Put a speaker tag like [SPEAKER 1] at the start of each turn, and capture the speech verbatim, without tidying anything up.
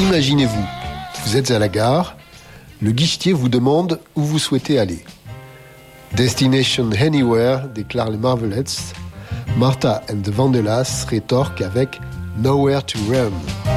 [SPEAKER 1] Imaginez-vous, vous êtes à la gare, le guichetier vous demande où vous souhaitez aller. Destination Anywhere, déclarent les Marvelettes. Martha and the Vandellas rétorquent avec Nowhere to Run.